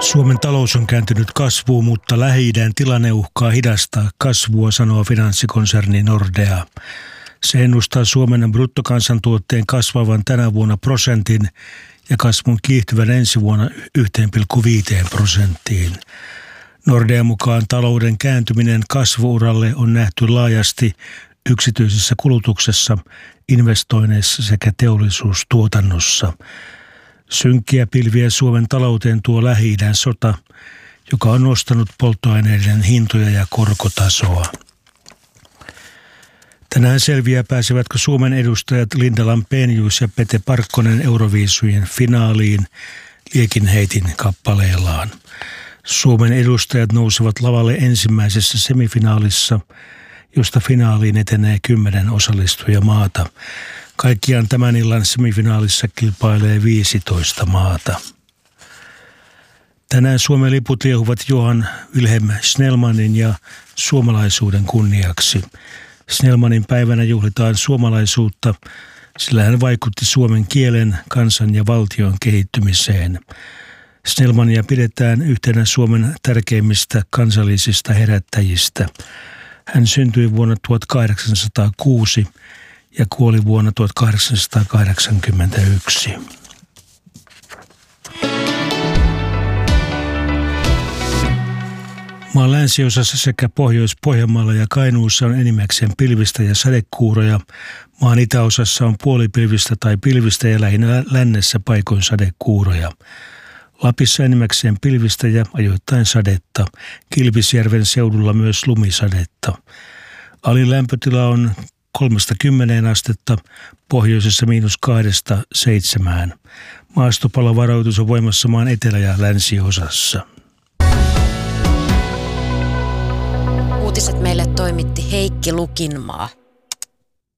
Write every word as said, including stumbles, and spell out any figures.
Suomen talous on kääntynyt kasvuun, mutta Lähi-idän tilanne uhkaa hidastaa kasvua, sanoo finanssikonserni Nordea. Se ennustaa Suomen bruttokansantuotteen kasvavan tänä vuonna prosentin ja kasvun kiihtyvän ensi vuonna yksi pilkku viisi prosenttiin. Nordean mukaan talouden kääntyminen kasvuuralle on nähty laajasti yksityisessä kulutuksessa, investoinneissa sekä teollisuustuotannossa. Synkkiä pilviä Suomen talouteen tuo Lähi-idän sota, joka on nostanut polttoaineiden hintoja ja korkotasoa. Tänään selviää, pääsevätkö Suomen edustajat Linda Lampenius ja Pete Parkkonen Euroviisujen finaaliin liekinheitin kappaleellaan. Suomen edustajat nousevat lavalle ensimmäisessä semifinaalissa, josta finaaliin etenee kymmenen osallistujamaata. Kaikkiaan tämän illan semifinaalissa kilpailee viisitoista maata. Tänään Suomen liput liehuvat Johan Wilhelm Snellmanin ja suomalaisuuden kunniaksi. Snellmanin päivänä juhlitaan suomalaisuutta, sillä hän vaikutti suomen kielen, kansan ja valtion kehittymiseen. Snellmania pidetään yhtenä Suomen tärkeimmistä kansallisista herättäjistä. Hän syntyi vuonna tuhatkahdeksansataakuusi ja kuoli vuonna tuhatkahdeksansataakahdeksankymmentäyksi. Maan länsiosassa sekä Pohjois-Pohjanmaalla ja Kainuussa on enimmäkseen pilvistä ja sadekuuroja. Maan itäosassa on puolipilvistä tai pilvistä ja lähinnä lännessä paikoin sadekuuroja. Lapissa enimmäkseen pilvistä ja ajoittain sadetta. Kilpisjärven seudulla myös lumisadetta. Alin lämpötila on kolmesta kymmeneen astetta, pohjoisessa miinus kahdesta seitsemään. Maastopalovaroitus on voimassa maan etelä- ja länsiosassa. Uutiset meille toimitti Heikki Lukinmaa.